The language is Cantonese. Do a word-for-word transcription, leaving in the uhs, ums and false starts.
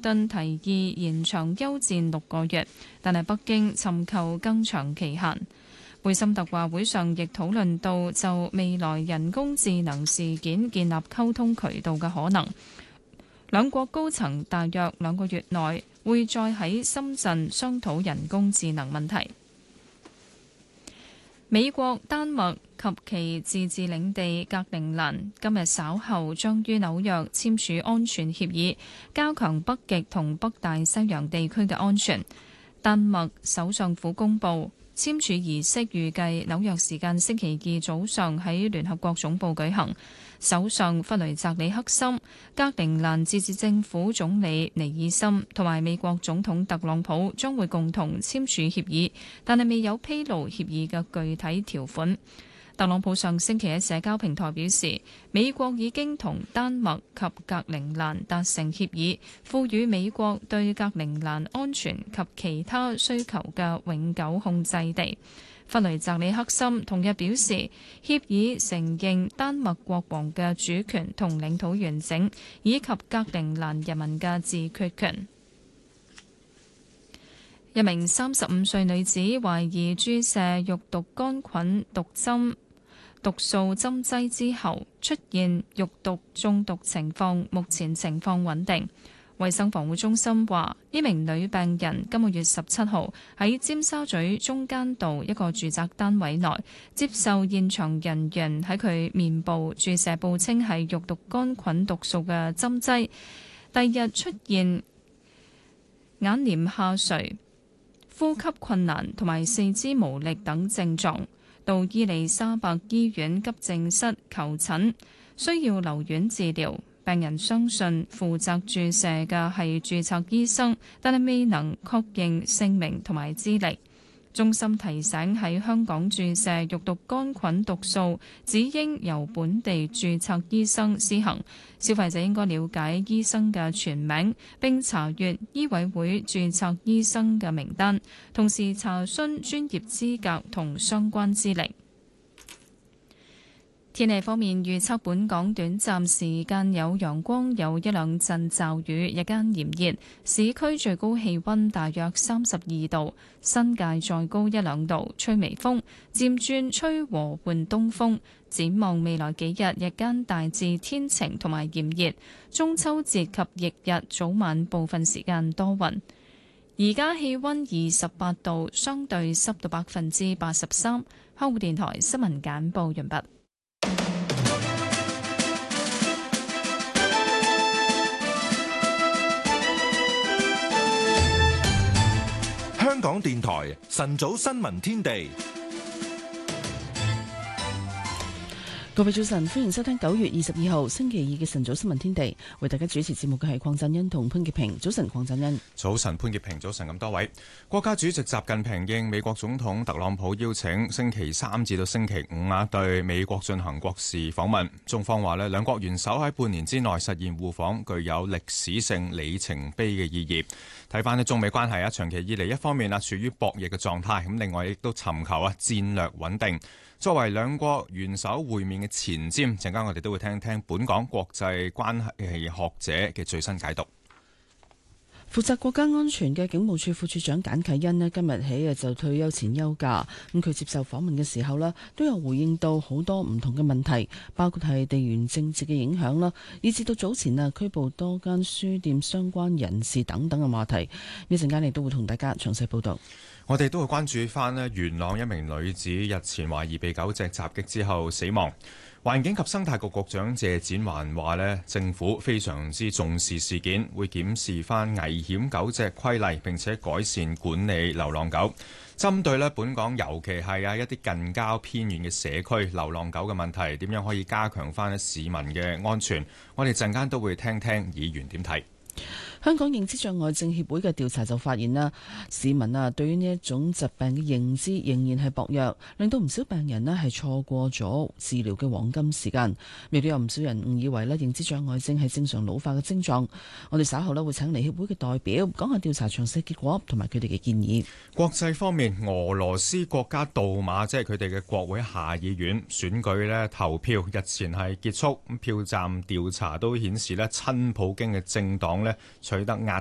頓提議延長休戰六個月，但係北京尋求更長期限。貝森特話會上亦討論到就未來人工智能事件建立溝通渠道嘅可能。兩國高層大約兩個月內會再喺深圳商討人工智能問題。美國、丹麥及其自治領地格陵蘭今日稍後將於紐約簽署安全協議，加強北極同北大西洋地區嘅安全。丹麥首相府公佈簽署儀式，預計紐約時間星期二早上喺聯合國總部舉行。首相弗雷澤里克森、格陵蘭自治政府總理尼爾森同埋美國總統特朗普將會共同簽署協議，但係未有披露協議嘅具體條款。特朗普上星期喺社交平台表示，美國已經同丹麥及格陵蘭達成協議，賦予美國對格陵蘭安全及其他需求嘅永久控制地。弗雷澤里克森同日表示，協議承認丹麥國王嘅主權同領土完整，以及格陵蘭人民嘅自決權。一名三十五歲女子懷疑注射肉毒桿菌毒針毒素針劑之後出現肉毒中毒情況，目前情況穩定。衛生防護中心話，呢名女病人今個月十七號喺尖沙咀中間道一個住宅單位內接受現場人員喺佢面部注射報稱係肉毒桿菌毒素嘅針劑，第二日出現眼簾下垂、呼吸困難同埋四肢無力等症狀，到伊利沙伯醫院急症室求診，需要留院治療。病人相信負責注射嘅係註冊醫生，但係未能確認姓名同埋資歷。中心提醒喺香港注射肉毒桿菌毒素，只應由本地註冊醫生施行。消費者應該了解醫生嘅全名，並查閱醫委會註冊醫生嘅名單，同時查詢專業資格同相關資歷。天氣方面，預測本港短暫時間有陽光，有一兩陣驟雨，日間炎熱，市區最高氣溫大約三十二度，新界再高一兩度，吹微風，漸轉吹和緩東風。展望未來幾日，日間大致天晴同埋炎熱，中秋節及翌日早晚部分時間多雲。而家氣溫二十八度，相對濕度百分之八十三。香港電台新聞簡報完畢。 香港電台晨早新聞天地， 各位早晨，歡迎收聽九月二十二號星期二嘅晨早新聞天地。為大家主持節目嘅係鄺振恩同潘潔平。早晨，鄺振恩。 早晨，潘潔平。早晨，咁多位。國家主席習近平應美國總統特朗普邀請，星期三至到星期五啊，對美國進行國事訪問。中方話咧，兩國元首喺半年之內實現互訪，具有歷史性里程碑嘅意義。睇翻咧中美關係啊，長期以嚟一方面啊處於博弈嘅狀態，咁另外亦都尋求啊戰略穩定。作為兩國元首會面嘅前瞻，陣間我哋都會聽聽本港國際關係學者嘅最新解讀。 負責國家安全嘅警務處副處長簡啟恩咧，今日起啊就退休前休假。咁佢接受訪問嘅時候咧，都有回應到好多唔同嘅問題，包括係地緣政治嘅影響啦，以至到早前啊拘捕多間書店相關人士等等嘅話題。呢陣間亦都會同大家詳細報道。 我哋都會關注翻咧元朗一名女子日前懷疑被狗隻襲擊之後死亡。環境及生態局局長謝展寰話咧，政府非常之重視事件，會檢視翻危險狗隻規例，並且改善管理流浪狗。針對咧本港尤其係啊一啲近郊偏遠嘅社區流浪狗嘅問題，點樣可以加強翻市民嘅安全？我哋陣間都會聽聽議員點睇。 香港認知障礙症協會嘅調查就發現啦，市民啊對於呢一種疾病嘅認知仍然係薄弱，令到唔少病人咧係錯過咗治療嘅黃金時間。亦都有唔少人誤以為咧認知障礙症係正常老化嘅症狀。我哋稍後咧會請嚟協會嘅代表講下調查詳細結果同埋佢哋嘅建議。 國際方面，俄羅斯國家杜馬即係佢哋嘅國會下議院選舉咧投票日前係結束，票站調查都顯示咧親普京嘅政黨咧取得壓